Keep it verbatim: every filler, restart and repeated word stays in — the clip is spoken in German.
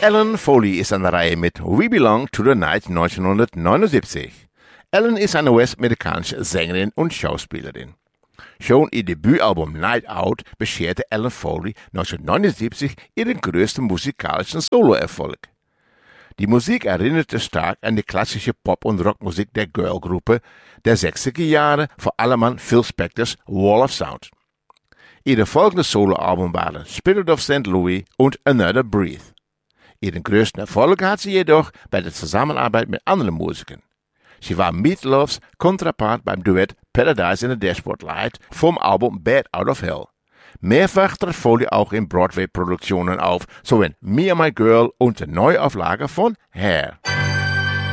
Ellen Foley ist an der Reihe mit We Belong to the Night neunzehnhundertneunundsiebzig. Ellen ist eine US-amerikanische Sängerin und Schauspielerin. Schon ihr Debütalbum Night Out bescherte Ellen Foley neunzehnhundertneunundsiebzig ihren größten musikalischen Soloerfolg. Die Musik erinnerte stark an die klassische Pop- und Rockmusik der Girl-Gruppe der sechziger Jahre, vor allem an Phil Spectors Wall of Sound. Ihre folgenden Soloalben waren Spirit of Saint Louis und Another Breath. Ihren größten Erfolg hat sie jedoch bei der Zusammenarbeit mit anderen Musikern. Sie war Meatloafs Kontrapart beim Duett Paradise in the Dashboard Light vom Album Bad Out of Hell. Mehrfach trat Foley auch in Broadway-Produktionen auf, so in Me and My Girl und der Neuauflage von Hair.